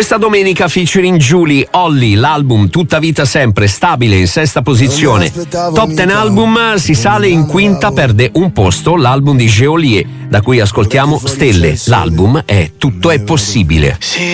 Questa domenica featuring Julie, Olly, l'album Tutta vita sempre, stabile in sesta posizione. Top 10 album, si sale in quinta, perde un posto l'album di Geolier, da cui ascoltiamo Stelle. L'album è Tutto è possibile.